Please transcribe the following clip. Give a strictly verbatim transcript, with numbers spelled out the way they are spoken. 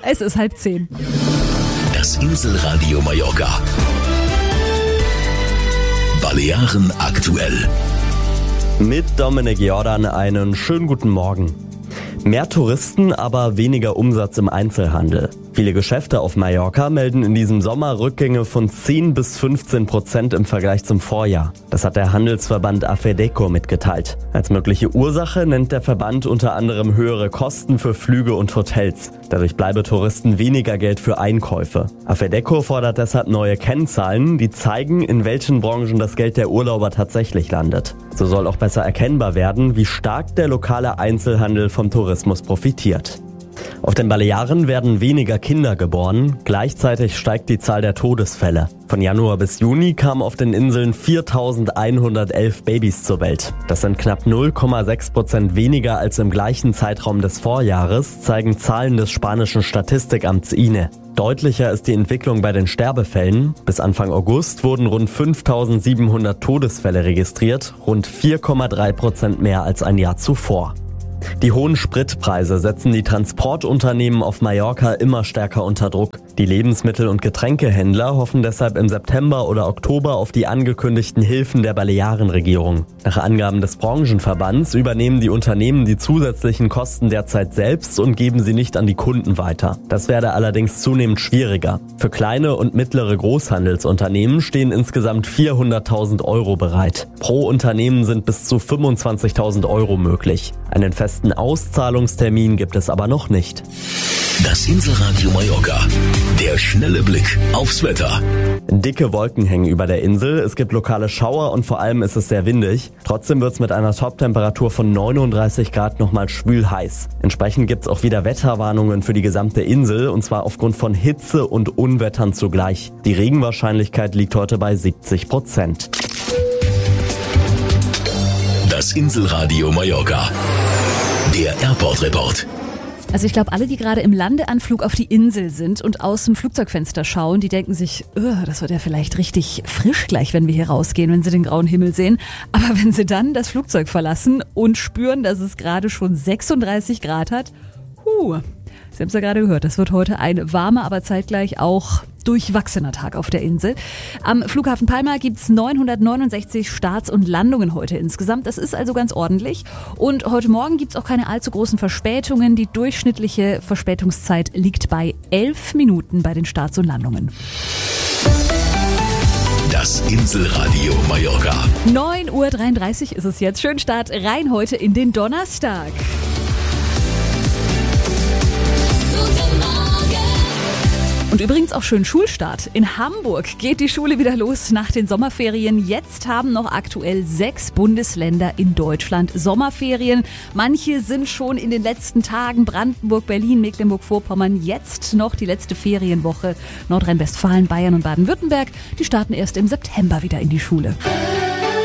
Es ist halb zehn. Das Inselradio Mallorca. Balearen aktuell. Mit Dominik Jordan einen schönen guten Morgen. Mehr Touristen, aber weniger Umsatz im Einzelhandel. Viele Geschäfte auf Mallorca melden in diesem Sommer Rückgänge von zehn bis fünfzehn Prozent im Vergleich zum Vorjahr. Das hat der Handelsverband AFEDECO mitgeteilt. Als mögliche Ursache nennt der Verband unter anderem höhere Kosten für Flüge und Hotels. Dadurch bleibe Touristen weniger Geld für Einkäufe. AFEDECO fordert deshalb neue Kennzahlen, die zeigen, in welchen Branchen das Geld der Urlauber tatsächlich landet. So soll auch besser erkennbar werden, wie stark der lokale Einzelhandel vom Tourismus profitiert. Auf den Balearen werden weniger Kinder geboren, gleichzeitig steigt die Zahl der Todesfälle. Von Januar bis Juni kamen auf den Inseln viertausendeinhundertelf Babys zur Welt. Das sind knapp null Komma sechs Prozent weniger als im gleichen Zeitraum des Vorjahres, zeigen Zahlen des spanischen Statistikamts I N E. Deutlicher ist die Entwicklung bei den Sterbefällen. Bis Anfang August wurden rund fünftausendsiebenhundert Todesfälle registriert, rund vier Komma drei Prozent mehr als ein Jahr zuvor. Die hohen Spritpreise setzen die Transportunternehmen auf Mallorca immer stärker unter Druck. Die Lebensmittel- und Getränkehändler hoffen deshalb im September oder Oktober auf die angekündigten Hilfen der Balearenregierung. Nach Angaben des Branchenverbands übernehmen die Unternehmen die zusätzlichen Kosten derzeit selbst und geben sie nicht an die Kunden weiter. Das werde allerdings zunehmend schwieriger. Für kleine und mittlere Großhandelsunternehmen stehen insgesamt vierhunderttausend Euro bereit. Pro Unternehmen sind bis zu fünfundzwanzigtausend Euro möglich. Einen festen Auszahlungstermin gibt es aber noch nicht. Das Inselradio Mallorca. Der schnelle Blick aufs Wetter. Dicke Wolken hängen über der Insel, es gibt lokale Schauer und vor allem ist es sehr windig. Trotzdem wird es mit einer Toptemperatur von neununddreißig Grad nochmal schwül heiß. Entsprechend gibt es auch wieder Wetterwarnungen für die gesamte Insel und zwar aufgrund von Hitze und Unwettern zugleich. Die Regenwahrscheinlichkeit liegt heute bei siebzig Prozent. Das Inselradio Mallorca. Der Airport Report. Also ich glaube, alle, die gerade im Landeanflug auf die Insel sind und aus dem Flugzeugfenster schauen, die denken sich, das wird ja vielleicht richtig frisch gleich, wenn wir hier rausgehen, wenn sie den grauen Himmel sehen. Aber wenn sie dann das Flugzeug verlassen und spüren, dass es gerade schon sechsunddreißig Grad hat, huh, Sie haben es ja gerade gehört, das wird heute ein warmer, aber zeitgleich auch durchwachsener Tag auf der Insel. Am Flughafen Palma gibt's neunhundertneunundsechzig Starts und Landungen heute insgesamt. Das ist also ganz ordentlich. Und heute Morgen gibt's auch keine allzu großen Verspätungen. Die durchschnittliche Verspätungszeit liegt bei elf Minuten bei den Starts und Landungen. Das Inselradio Mallorca. neun Uhr dreiunddreißig ist es jetzt. Schönen Start rein heute in den Donnerstag. Und übrigens auch schön Schulstart. In Hamburg geht die Schule wieder los nach den Sommerferien. Jetzt haben noch aktuell sechs Bundesländer in Deutschland Sommerferien. Manche sind schon in den letzten Tagen. Brandenburg, Berlin, Mecklenburg-Vorpommern. Jetzt noch die letzte Ferienwoche. Nordrhein-Westfalen, Bayern und Baden-Württemberg. Die starten erst im September wieder in die Schule.